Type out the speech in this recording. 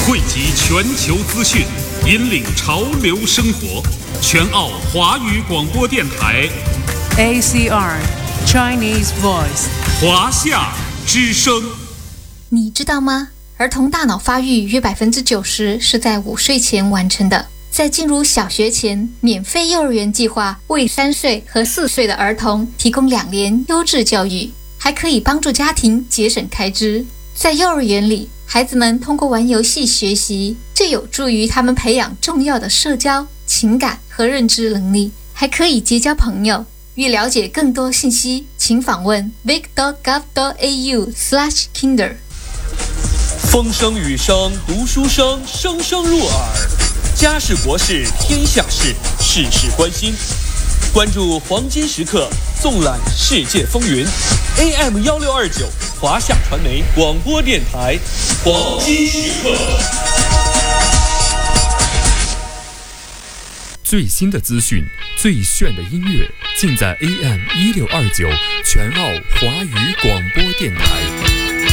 汇集全球资讯，引领潮流生活。全澳华语广播电台 ACR Chinese Voice 华夏之声。 你知道吗？儿童大脑发育约90%是在5岁前完成的。在进入小学前，免费幼儿园计划为3岁和4岁的儿童提供2年优质教育，还可以帮助家庭节省开支。在幼儿园里，孩子们通过玩游戏学习，这有助于他们培养重要的社交、情感和认知能力，还可以结交朋友。欲了解更多信息，请访问 vic.gov.au/kinder。 风声雨声读书声，声声入耳。家事国事天下事，事事关心。关注黄金时刻，纵览世界风云。AM1629华夏传媒广播电台，黄金时刻。 最新的资讯，最炫的音乐，尽在AM1629全澳华语广播电台。